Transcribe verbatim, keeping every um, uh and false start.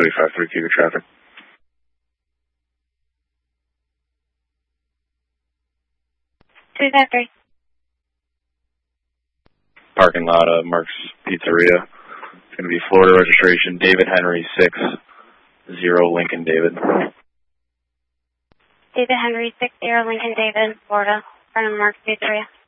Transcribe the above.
seventy-five three, keep your traffic. two five three. Parking lot of Mark's Pizzeria. It's going to be Florida registration, David Henry six zero Lincoln David. David Henry six zero Lincoln David, Florida, front of Mark's Pizzeria.